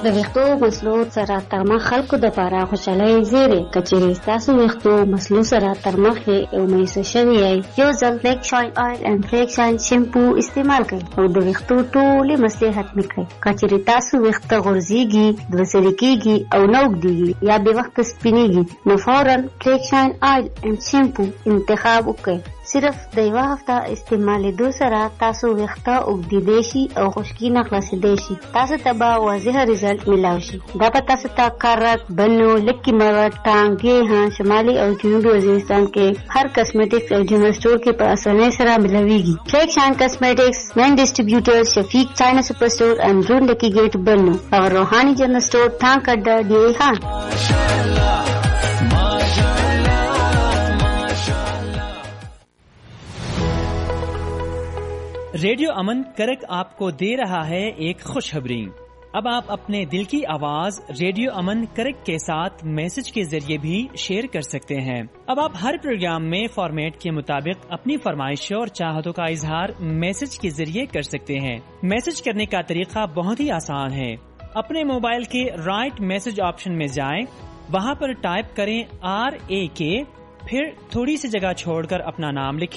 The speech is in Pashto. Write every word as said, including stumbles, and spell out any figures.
د ویښتو مسلو سره تر مخ خلکو دپاره خوشحالۍ زیری کچېرې ستاسو ویښتو مسلو سره تر مخ یې او میسر شوي یې یو ځل فلیک شاین آیل اینډ فلیک شاین شیمپو استعمال کړئ او د ویښتو ټولې مسلې ختمې کړئ. کچېرې تاسو ویښته غورځېږي، دوسري کېږي او نه اوږدېږي یا بې وخته سپینېږي نو فوراً فلیک شاین آیل اینډ شیمپو انتخاب وکړئ. صرف د یوه هفته استعمالېدو سره تاسو ویښته اوږدېدی شي او خشکي نه خلاصېدی شي. تاسو ته به واضحه رزلټ میلاو شي. دا به تاسو ته کارک، بنو، لکي مروت، ټانګ، ګیهان، شمالي او جنوبي وزیرستان کې هر کسمیټکس او جنرل سټور کې په اسانۍ سره ملويږي. فلیک شاین کسمیټکس مین ډسټریبیوټر شفیق چاینا سپر سټور اندرون لکی ګیټ بنو او روحاني جنرل سټور ټانګ اډا ګیهان. रेडियो अमन करक आपको दे रहा है एक खुशखबरी. अब आप अपने दिल की आवाज रेडियो अमन करक के साथ मैसेज के जरिए भी शेयर कर सकते हैं. अब आप हर प्रोग्राम में फॉर्मेट के मुताबिक अपनी फरमाइशों और चाहतों का इजहार मैसेज के जरिए कर सकते हैं. मैसेज करने का तरीका बहुत ही आसान है. अपने मोबाइल के राइट मैसेज ऑप्शन में जाएं, वहां पर टाइप करें आर ए के, फिर थोड़ी सी जगह छोड़कर अपना नाम लिखें